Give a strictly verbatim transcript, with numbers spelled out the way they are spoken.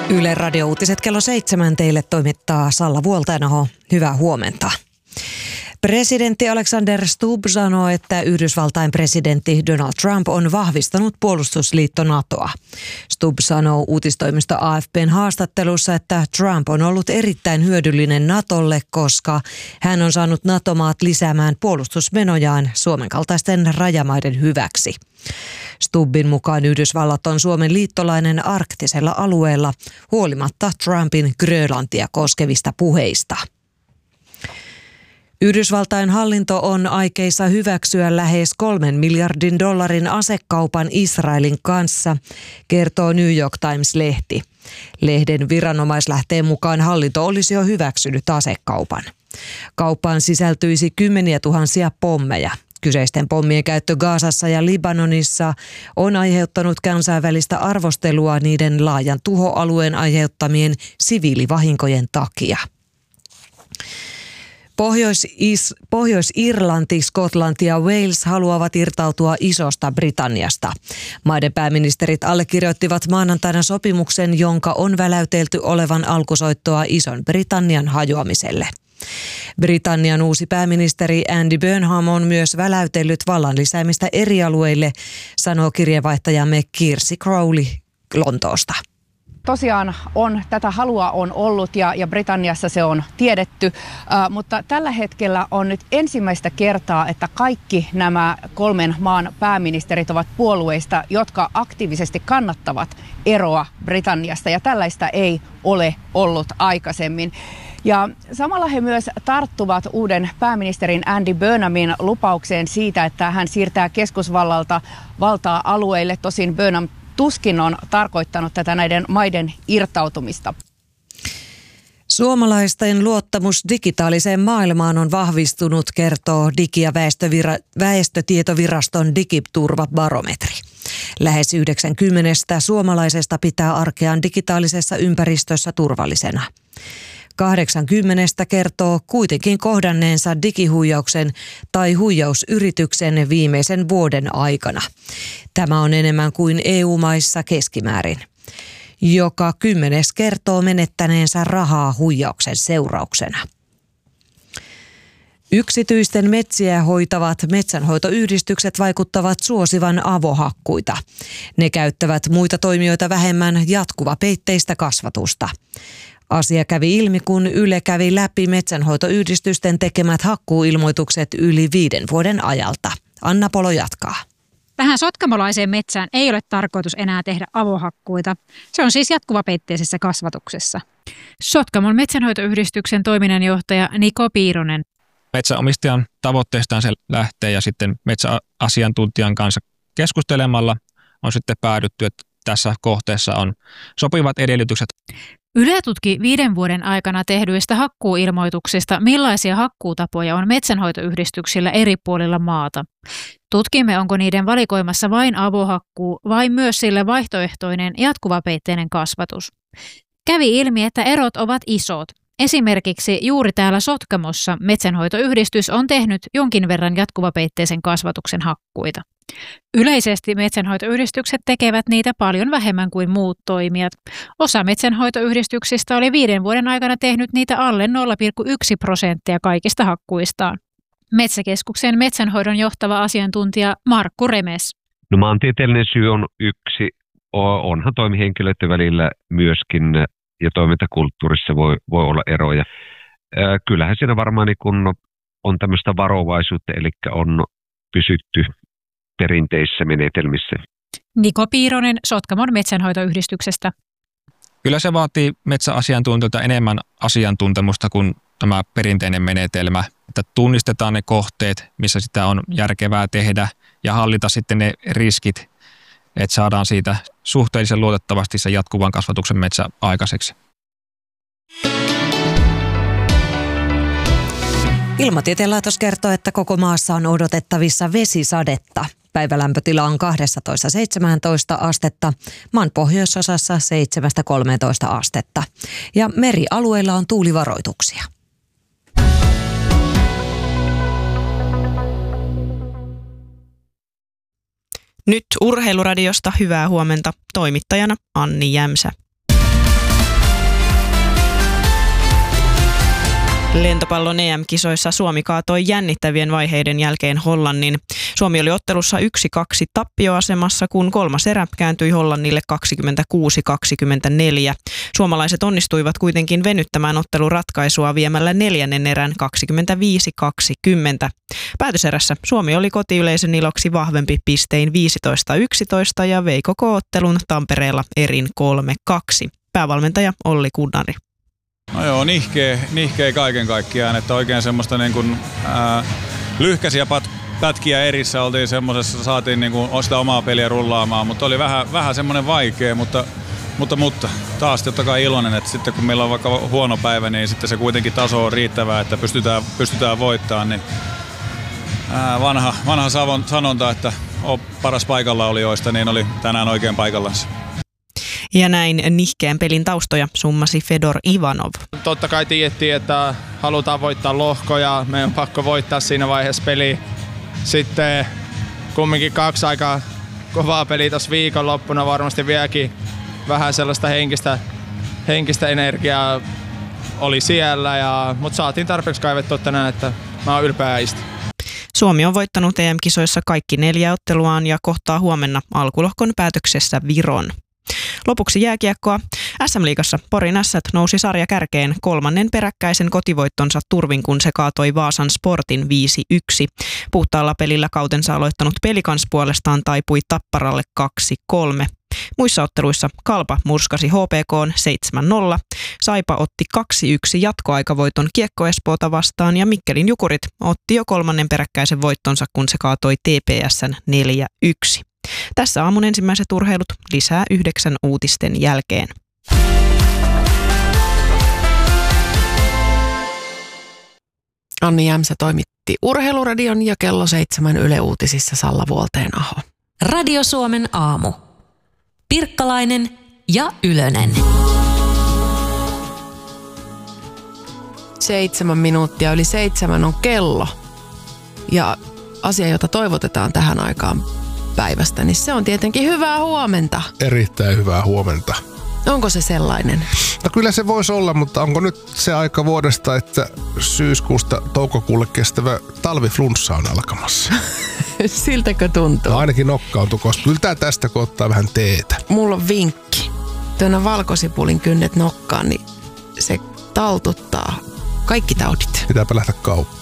Yle Radio-uutiset kello seitsemän teille toimittaa Salla Vuoltainaho. Hyvää huomenta. Presidentti Alexander Stubb sanoo, että Yhdysvaltain presidentti Donald Trump on vahvistanut puolustusliitto NATOa. Stubb sanoo uutistoimisto A F P:n haastattelussa, että Trump on ollut erittäin hyödyllinen NATOlle, koska hän on saanut NATO-maat lisäämään puolustusmenojaan Suomen kaltaisten rajamaiden hyväksi. Stubbin mukaan Yhdysvallat on Suomen liittolainen arktisella alueella huolimatta Trumpin Grönlantia koskevista puheista. Yhdysvaltain hallinto on aikeissa hyväksyä lähes kolmen miljardin dollarin asekaupan Israelin kanssa, kertoo New York Times-lehti. Lehden viranomaislähteen mukaan hallinto olisi jo hyväksynyt asekaupan. Kauppaan sisältyisi kymmeniä tuhansia pommeja. Kyseisten pommien käyttö Gazassa ja Libanonissa on aiheuttanut kansainvälistä arvostelua niiden laajan tuhoalueen aiheuttamien siviilivahinkojen takia. Pohjois-Is- Pohjois-Irlanti, Skotlanti ja Wales haluavat irtautua Isosta Britanniasta. Maiden pääministerit allekirjoittivat maanantaina sopimuksen, jonka on väläytelty olevan alkusoittoa Ison Britannian hajoamiselle. Britannian uusi pääministeri Andy Burnham on myös väläytellyt vallan lisäämistä eri alueille, sanoo kirjeenvaihtajamme Kirsi Crowley Lontoosta. Tosiaan on, tätä halua on ollut ja, ja Britanniassa se on tiedetty, äh, mutta tällä hetkellä on nyt ensimmäistä kertaa, että kaikki nämä kolmen maan pääministerit ovat puolueista, jotka aktiivisesti kannattavat eroa Britanniasta, ja tällaista ei ole ollut aikaisemmin. Ja samalla he myös tarttuvat uuden pääministerin Andy Burnhamin lupaukseen siitä, että hän siirtää keskusvallalta valtaa alueille. Tosin Burnham tuskin on tarkoittanut tätä näiden maiden irtautumista. Suomalaisten luottamus digitaaliseen maailmaan on vahvistunut, kertoo Digi- ja väestövira- väestötietoviraston digiturvabarometri. Lähes yhdeksänkymmentä suomalaisesta pitää arkeaan digitaalisessa ympäristössä turvallisena. kahdeksankymmentä kertoo kuitenkin kohdanneensa digihuijauksen tai huijausyrityksen viimeisen vuoden aikana. Tämä on enemmän kuin E U-maissa keskimäärin. Joka kymmenes kertoo menettäneensä rahaa huijauksen seurauksena. Yksityisten metsiä hoitavat metsänhoitoyhdistykset vaikuttavat suosivan avohakkuita. Ne käyttävät muita toimijoita vähemmän jatkuvapeitteistä kasvatusta. Asia kävi ilmi, kun Yle kävi läpi metsänhoitoyhdistysten tekemät hakkuuilmoitukset yli viiden vuoden ajalta. Anna Polo jatkaa. Tähän sotkamolaiseen metsään ei ole tarkoitus enää tehdä avohakkuita. Se on siis jatkuvapeitteisessä kasvatuksessa. Sotkamon metsänhoitoyhdistyksen toiminnanjohtaja Niko Piironen. Metsänomistajan tavoitteestaan se lähtee ja sitten metsäasiantuntijan kanssa keskustelemalla on sitten päädytty, että tässä kohteessa on sopivat edellytykset. Yle tutki viiden vuoden aikana tehdyistä hakkuuilmoituksista, millaisia hakkuutapoja on metsänhoitoyhdistyksillä eri puolilla maata. Tutkimme, onko niiden valikoimassa vain avohakkuu vai myös sille vaihtoehtoinen jatkuvapeitteinen kasvatus. Kävi ilmi, että erot ovat isot. Esimerkiksi juuri täällä Sotkamossa metsänhoitoyhdistys on tehnyt jonkin verran jatkuvapeitteisen kasvatuksen hakkuita. Yleisesti metsänhoitoyhdistykset tekevät niitä paljon vähemmän kuin muut toimijat. Osa metsänhoitoyhdistyksistä oli viiden vuoden aikana tehnyt niitä alle nolla pilkku yksi prosenttia kaikista hakkuistaan. Metsäkeskuksen metsänhoidon johtava asiantuntija Markku Remes. No, maantieteellinen syy on yksi. Onhan toimihenkilöiden välillä myöskin ja toimintakulttuurissa voi, voi olla eroja. Kyllähän siinä varmaan niin kun on tämmöistä varovaisuutta, eli on pysytty perinteisissä menetelmissä. Niko Piironen Sotkamon metsänhoitoyhdistyksestä. Kyllä se vaatii metsäasiantuntijoilta enemmän asiantuntemusta kuin tämä perinteinen menetelmä, että tunnistetaan ne kohteet, missä sitä on järkevää tehdä ja hallita sitten ne riskit, että saadaan siitä suhteellisen luotettavasti se jatkuvan kasvatuksen metsä aikaiseksi. Ilmatieteen laitos kertoo, että koko maassa on odotettavissa vesisadetta. Päivälämpötila on kaksitoista seitsemäntoista astetta, maan pohjoisosassa seitsemästä kolmeentoista astetta. Ja merialueilla on tuulivaroituksia. Nyt Urheiluradiosta hyvää huomenta, toimittajana Anni Jämsä. Lentopallon E M-kisoissa Suomi kaatoi jännittävien vaiheiden jälkeen Hollannin. Suomi oli ottelussa yksi kaksi tappioasemassa, kun kolmas erä kääntyi Hollannille kaksikymmentäkuusi kaksikymmentäneljä. Suomalaiset onnistuivat kuitenkin venyttämään otteluratkaisua viemällä neljännen erän kaksikymmentäviisi kaksikymmentä. Päätöserässä Suomi oli kotiyleisön iloksi vahvempi pistein viisitoista yksitoista ja vei koko ottelun Tampereella erin kolme kaksi. Päävalmentaja Olli Kunnari. No joo, nihkeä, nihkeä kaiken kaikkiaan, että oikein semmoista niin kuin, ää, lyhkäisiä pat, pätkiä erissä oltiin semmosessa, saatiin niin kuin sitä omaa peliä rullaamaan, mutta oli vähän, vähän semmoinen vaikea, mutta, mutta, mutta taas totta kai iloinen, että sitten kun meillä on vaikka huono päivä, niin sitten se kuitenkin taso on riittävää, että pystytään, pystytään voittamaan, niin ää, vanha, vanha savon, sanonta, että on paras paikalla olijoista, niin oli tänään oikein paikallansa. Ja näin nihkeän pelin taustoja summasi Fedor Ivanov. Totta kai tiedettiin, että halutaan voittaa lohko ja meidän on pakko voittaa siinä vaiheessa peliä. Sitten kumminkin kaksi aika kovaa peliä tuossa viikonloppuna, varmasti vieläkin vähän sellaista henkistä, henkistä energiaa oli siellä, ja, mutta saatiin tarpeeksi kaivettua tänään, että mä oon ylpeä äistä. Suomi on voittanut E M-kisoissa kaikki neljä otteluaan ja kohtaa huomenna alkulohkon päätöksessä Viron. Lopuksi jääkiekkoa. S M-liigassa Porin Ässät nousi sarja kärkeen kolmannen peräkkäisen kotivoittonsa turvin, kun se kaatoi Vaasan Sportin viisi yksi. Puhtaalla pelillä kautensa aloittanut Pelikans puolestaan taipui Tapparalle kaksi kolme. Muissa otteluissa Kalpa murskasi H P K:n seitsemän nolla, Saipa otti kaksi yksi jatkoaikavoiton Kiekko Espoota vastaan ja Mikkelin Jukurit otti jo kolmannen peräkkäisen voittonsa, kun se kaatoi T P S:n neljä yksi. Tässä aamun ensimmäiset urheilut, lisää yhdeksän uutisten jälkeen. Anni Jämsä toimitti Urheiluradion ja kello seitsemän Yle Uutisissa Salla Vuolteen-aho. Radio Suomen aamu. Pirkkalainen ja Ylönen. Seitsemän minuuttia yli seitsemän on kello. Ja asia, jota toivotetaan tähän aikaan päivästä, niin se on tietenkin hyvää huomenta. Erittäin hyvää huomenta. Onko se sellainen? No kyllä se voisi olla, mutta onko nyt se aika vuodesta, että syyskuusta toukokuulle kestävä talviflunssa on alkamassa? Siltäkö tuntuu? No ainakin nokkautuu, koska kyllä tää tästä kun ottaa vähän teetä. Mulla on vinkki. Tuona valkosipulin kynnet nokkaan, niin se taltuttaa kaikki taudit. Pitääpä lähteä kauppaan.